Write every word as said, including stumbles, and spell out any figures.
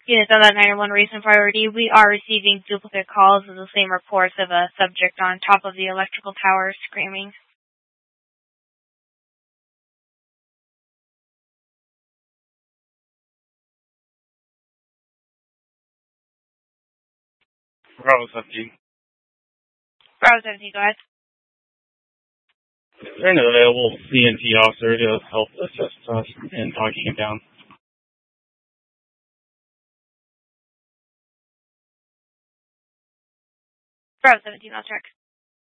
Units on that nine one recent priority. We are receiving duplicate calls of the same reports of a subject on top of the electrical tower screaming. Bravo seventeen. Bravo seventeen, go ahead. Is there an available C N T officer to help assist us in talking him down? Bravo seventeen, I'll check.